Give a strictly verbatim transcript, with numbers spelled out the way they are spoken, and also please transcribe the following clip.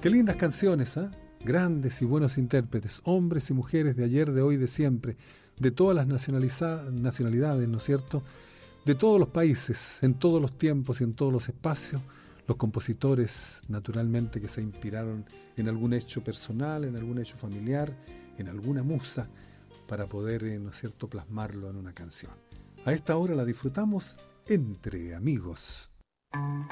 Qué lindas canciones, ¿eh? Grandes y buenos intérpretes, hombres y mujeres de ayer, de hoy, de siempre, de todas las nacionalidades, ¿no es cierto?, de todos los países, en todos los tiempos y en todos los espacios, los compositores, naturalmente, que se inspiraron en algún hecho personal, en algún hecho familiar, en alguna musa, para poder, ¿no es cierto?, plasmarlo en una canción. A esta hora la disfrutamos entre amigos.